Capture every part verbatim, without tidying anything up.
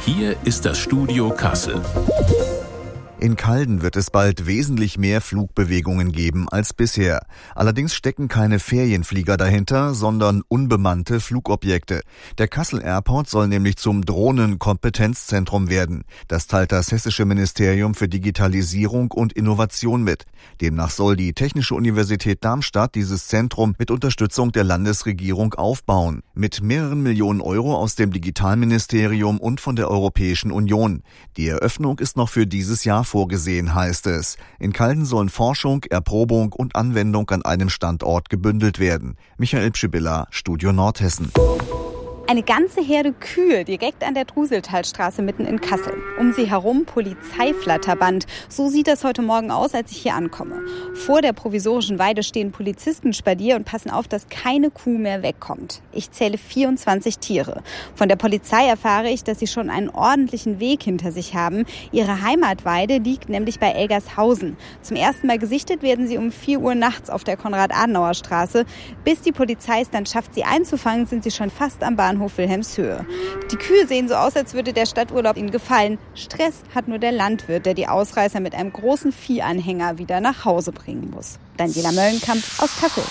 Hier ist das Studio Kassel. In Calden wird es bald wesentlich mehr Flugbewegungen geben als bisher. Allerdings stecken keine Ferienflieger dahinter, sondern unbemannte Flugobjekte. Der Kassel Airport soll nämlich zum Drohnenkompetenzzentrum werden. Das teilt das Hessische Ministerium für Digitalisierung und Innovation mit. Demnach soll die Technische Universität Darmstadt dieses Zentrum mit Unterstützung der Landesregierung aufbauen. Mit mehreren Millionen Euro aus dem Digitalministerium und von der Europäischen Union. Die Eröffnung ist noch für dieses Jahr vorgesehen, heißt es. In Calden sollen Forschung, Erprobung und Anwendung an einem Standort gebündelt werden. Michael Pschibilla, Studio Nordhessen. Eine ganze Herde Kühe direkt an der Truseltalstraße mitten in Kassel. Um sie herum Polizeiflatterband. So sieht das heute Morgen aus, als ich hier ankomme. Vor der provisorischen Weide stehen Polizisten Spalier und passen auf, dass keine Kuh mehr wegkommt. Ich zähle vierundzwanzig Tiere. Von der Polizei erfahre ich, dass sie schon einen ordentlichen Weg hinter sich haben. Ihre Heimatweide liegt nämlich bei Elgershausen. Zum ersten Mal gesichtet werden sie um vier Uhr nachts auf der Konrad-Adenauer-Straße. Bis die Polizei es dann schafft, sie einzufangen, sind sie schon fast am Bahnhof Wilhelmshöhe. Die Kühe sehen so aus, als würde der Stadturlaub ihnen gefallen. Stress hat nur der Landwirt, der die Ausreißer mit einem großen Viehanhänger wieder nach Hause bringen muss. Daniela Möllenkamp aus Kassel.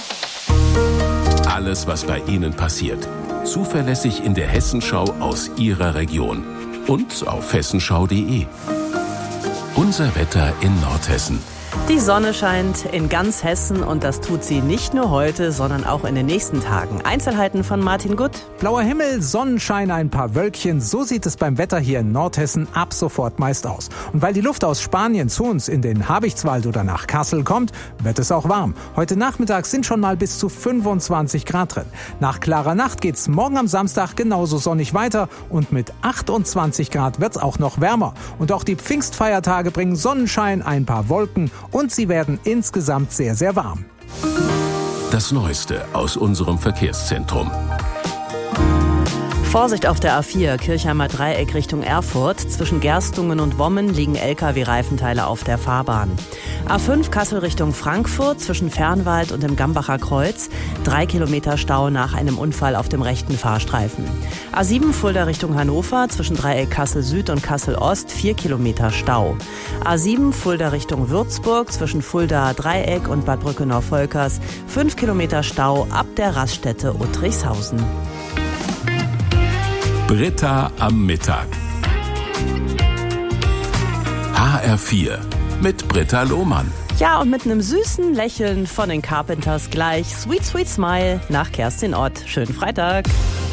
Alles, was bei Ihnen passiert. Zuverlässig in der Hessenschau aus Ihrer Region. Und auf hessenschau punkt de. Unser Wetter in Nordhessen. Die Sonne scheint in ganz Hessen und das tut sie nicht nur heute, sondern auch in den nächsten Tagen. Einzelheiten von Martin Gutt. Blauer Himmel, Sonnenschein, ein paar Wölkchen. So sieht es beim Wetter hier in Nordhessen ab sofort meist aus. Und weil die Luft aus Spanien zu uns in den Habichtswald oder nach Kassel kommt, wird es auch warm. Heute Nachmittag sind schon mal bis zu fünfundzwanzig Grad drin. Nach klarer Nacht geht's morgen am Samstag genauso sonnig weiter und mit achtundzwanzig Grad wird's auch noch wärmer. Und auch die Pfingstfeiertage bringen Sonnenschein, ein paar Wolken und sie werden insgesamt sehr, sehr warm. Das Neueste aus unserem Verkehrszentrum. Vorsicht auf der A vier, Kirchheimer Dreieck Richtung Erfurt. Zwischen Gerstungen und Wommen liegen L K W-Reifenteile auf der Fahrbahn. A fünf Kassel Richtung Frankfurt, zwischen Fernwald und dem Gambacher Kreuz. Drei Kilometer Stau nach einem Unfall auf dem rechten Fahrstreifen. A sieben Fulda Richtung Hannover, zwischen Dreieck Kassel Süd und Kassel Ost. Vier Kilometer Stau. A sieben Fulda Richtung Würzburg, zwischen Fulda Dreieck und Bad Brückenau-Volkers. Fünf Kilometer Stau ab der Raststätte Uttrichshausen. Britta am Mittag. H R vier mit Britta Lohmann. Ja, und mit einem süßen Lächeln von den Carpenters gleich Sweet Sweet Smile nach Kerstin Ott. Schönen Freitag.